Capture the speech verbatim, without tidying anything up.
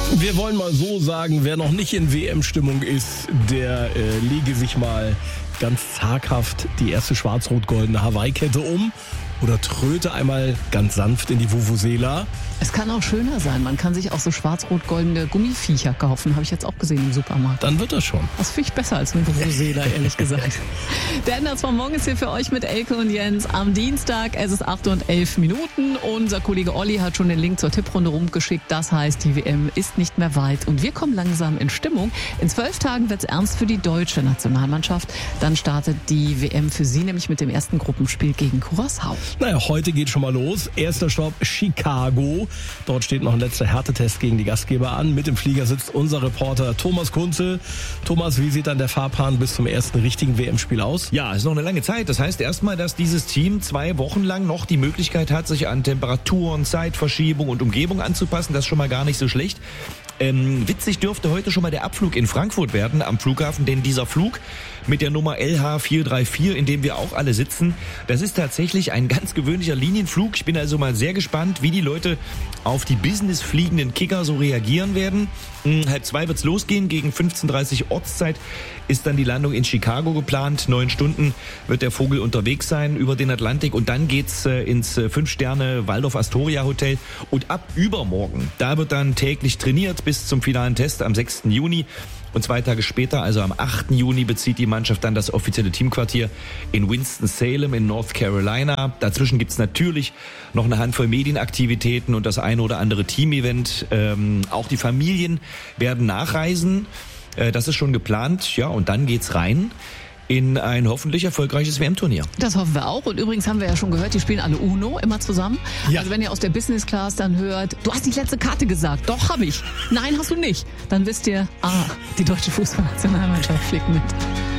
Wir wollen mal so sagen, wer noch nicht in W M-Stimmung ist, der äh, lege sich mal ganz zaghaft die erste schwarz-rot-goldene Hawaii-Kette um oder tröte einmal ganz sanft in die Vuvuzela. Es kann auch schöner sein. Man kann sich auch so schwarz-rot-goldene Gummiviecher kaufen. Habe ich jetzt auch gesehen im Supermarkt. Dann wird das schon. Das finde ich besser als ein Vuvuzela, ehrlich gesagt. Der Enders von morgen ist hier für euch mit Elke und Jens am Dienstag. Es ist acht und elf Minuten. Unser Kollege Olli hat schon den Link zur Tipprunde rumgeschickt. Das heißt, die W M ist nicht mehr weit. Und wir kommen langsam in Stimmung. In zwölf Tagen wird es ernst für die deutsche Nationalmannschaft. Dann startet die W M für sie nämlich mit dem ersten Gruppenspiel gegen Curaçao. Naja, heute geht schon mal los. Erster Stopp Chicago. Dort steht noch ein letzter Härtetest gegen die Gastgeber an. Mit im Flieger sitzt unser Reporter Thomas Kunze. Thomas, wie sieht dann der Fahrplan bis zum ersten richtigen W M-Spiel aus? Ja, es ist noch eine lange Zeit. Das heißt erstmal, dass dieses Team zwei Wochen lang noch die Möglichkeit hat, sich an Temperaturen, Zeitverschiebung und Umgebung anzupassen. Das ist schon mal gar nicht so schlecht. Ähm, witzig dürfte heute schon mal der Abflug in Frankfurt werden am Flughafen, denn dieser Flug mit der Nummer L H vier drei vier, in dem wir auch alle sitzen, das ist tatsächlich ein ganz gewöhnlicher Linienflug. Ich bin also mal sehr gespannt, wie die Leute auf die businessfliegenden Kicker so reagieren werden. Um halb zwei wird's losgehen, gegen fünfzehn Uhr dreißig Ortszeit ist dann die Landung in Chicago geplant. Neun Stunden wird der Vogel unterwegs sein über den Atlantik und dann geht's äh, ins äh, Fünf-Sterne Waldorf Astoria Hotel und ab übermorgen, da wird dann täglich trainiert bis zum finalen Test am sechsten Juni. Und zwei Tage später, also am achten Juni, bezieht die Mannschaft dann das offizielle Teamquartier in Winston-Salem in North Carolina. Dazwischen gibt's natürlich noch eine Handvoll Medienaktivitäten und das eine oder andere Teamevent. Ähm, auch die Familien werden nachreisen. Äh, das ist schon geplant. Ja, und dann geht's rein in ein hoffentlich erfolgreiches W M-Turnier. Das hoffen wir auch. Und übrigens haben wir ja schon gehört, die spielen alle Uno, immer zusammen. Ja. Also wenn ihr aus der Business Class dann hört, du hast die letzte Karte gesagt. Doch, habe ich. Nein, hast du nicht. Dann wisst ihr, ah, die deutsche Fußballnationalmannschaft fliegt mit.